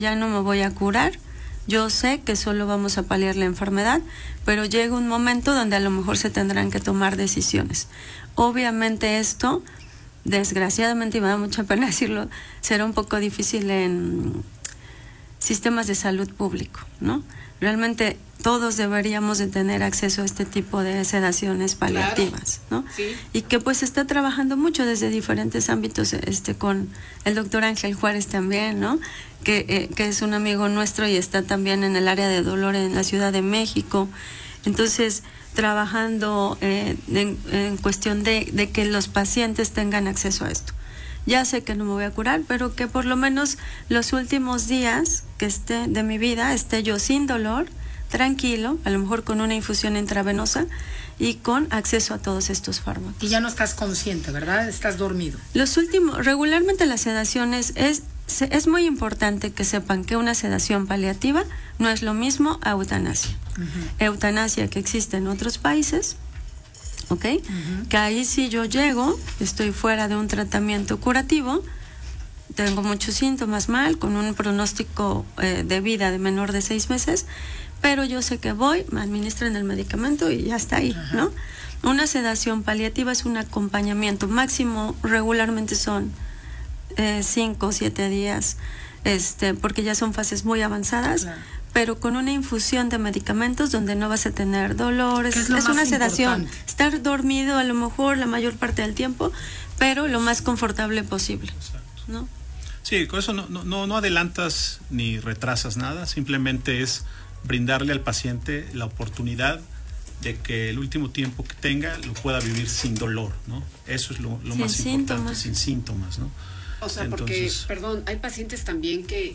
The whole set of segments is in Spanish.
ya no me voy a curar, yo sé que solo vamos a paliar la enfermedad, pero llega un momento donde a lo mejor se tendrán que tomar decisiones. Obviamente esto, desgraciadamente, y me da mucha pena decirlo, será un poco difícil en sistemas de salud público, ¿no? Realmente todos deberíamos de tener acceso a este tipo de sedaciones paliativas, ¿no? Sí. Y que pues está trabajando mucho desde diferentes ámbitos, con el doctor Ángel Juárez también, ¿no? Que es un amigo nuestro y está también en el área de dolor en la Ciudad de México. Entonces, trabajando en cuestión de que los pacientes tengan acceso a esto. Ya sé que no me voy a curar, pero que por lo menos los últimos días que esté de mi vida esté yo sin dolor, tranquilo, a lo mejor con una infusión intravenosa y con acceso a todos estos fármacos. Y ya no estás consciente, ¿verdad? Estás dormido. Regularmente las sedaciones es muy importante que sepan que una sedación paliativa no es lo mismo a eutanasia. Eutanasia que existe en otros países, ¿ok? Que ahí si yo llego, estoy fuera de un tratamiento curativo, tengo muchos síntomas mal, con un pronóstico de vida de menor de 6 meses, pero yo sé que voy, me administran el medicamento y ya está ahí, ¿no? Una sedación paliativa es un acompañamiento máximo, regularmente son 5 o 7 días, porque ya son fases muy avanzadas. Claro. Pero con una infusión de medicamentos donde no vas a tener dolores. Es una sedación. Estar dormido a lo mejor la mayor parte del tiempo, pero lo más confortable posible. Exacto. ¿No? Sí, con eso no adelantas ni retrasas nada, simplemente es brindarle al paciente la oportunidad de que el último tiempo que tenga lo pueda vivir sin dolor, ¿no? Eso es lo más importante, sin síntomas, ¿no? O sea, porque, perdón, hay pacientes también que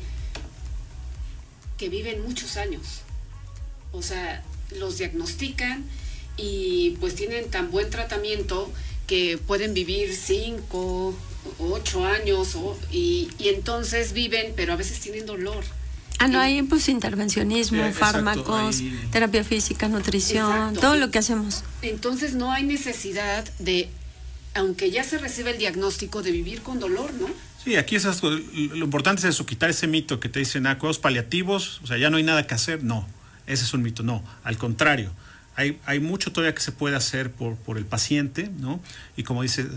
viven muchos años. O sea, los diagnostican y pues tienen tan buen tratamiento que pueden vivir 5 o 8 años y entonces viven, pero a veces tienen dolor. No hay pues intervencionismo, fármacos, terapia física, nutrición, todo lo que hacemos. Entonces no hay necesidad de, aunque ya se recibe el diagnóstico, de vivir con dolor, ¿no? Sí, aquí lo importante es eso, quitar ese mito que te dicen, cuidados paliativos, o sea, ya no hay nada que hacer. No, ese es un mito, no, al contrario. Hay mucho todavía que se puede hacer por el paciente, ¿no? Y como dice,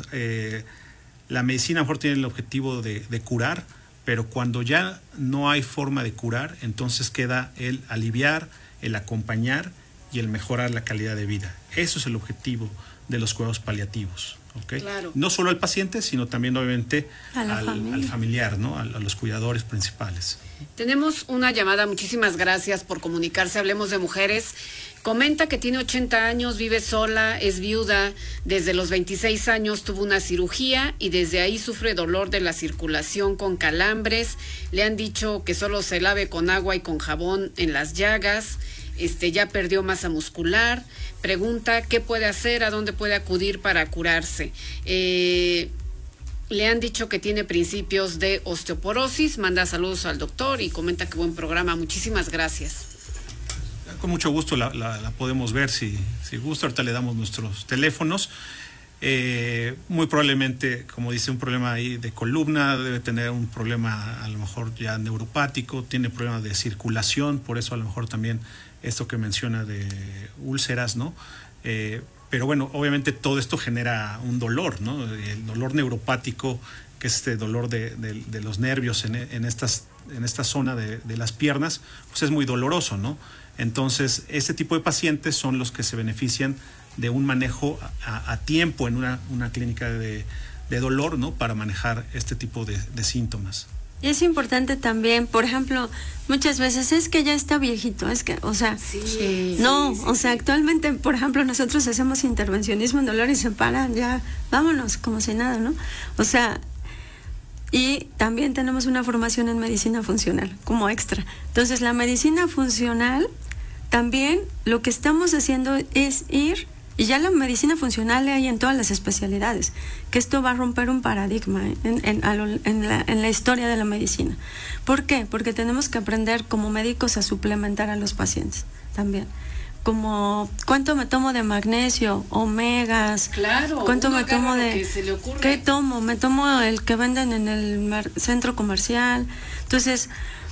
la medicina a lo mejor tiene el objetivo de curar, pero cuando ya no hay forma de curar, entonces queda el aliviar, el acompañar y el mejorar la calidad de vida. Eso es el objetivo de los cuidados paliativos. ¿Okay? Claro. No solo al paciente, sino también obviamente al familiar, ¿no? A los cuidadores principales. Tenemos una llamada, muchísimas gracias por comunicarse, Hablemos de Mujeres. Comenta que tiene 80 años, vive sola, es viuda, desde los 26 años tuvo una cirugía y desde ahí sufre dolor de la circulación con calambres. Le han dicho que solo se lave con agua y con jabón en las llagas. Ya perdió masa muscular. Pregunta qué puede hacer, a dónde puede acudir para curarse. Le han dicho que tiene principios de osteoporosis. Manda saludos al doctor y comenta que buen programa. Muchísimas gracias. Con mucho gusto la podemos ver si gusta. Ahorita le damos nuestros teléfonos. Muy probablemente, como dice, un problema ahí de columna, debe tener un problema a lo mejor ya neuropático, tiene problemas de circulación, por eso a lo mejor también esto que menciona de úlceras, ¿no? Pero bueno, obviamente todo esto genera un dolor, ¿no? El dolor neuropático, que es dolor de los nervios en esta zona de las piernas, pues es muy doloroso, ¿no? Entonces, ese tipo de pacientes son los que se benefician de un manejo a tiempo en una clínica de dolor, ¿no? Para manejar este tipo de síntomas. Y es importante también, por ejemplo, muchas veces es que ya está viejito, o sea, actualmente, por ejemplo, nosotros hacemos intervencionismo en dolor y se paran, ya, vámonos, como si nada, ¿no? O sea, y también tenemos una formación en medicina funcional, como extra. Entonces, la medicina funcional, también lo que estamos haciendo es ir, y ya la medicina funcional hay en todas las especialidades, que esto va a romper un paradigma en la historia de la medicina. ¿Por qué? Porque tenemos que aprender como médicos a suplementar a los pacientes también. Como cuánto me tomo de magnesio, omegas, claro, cuánto me tomo de, ¿qué tomo? Me tomo el que venden en el centro comercial. Entonces,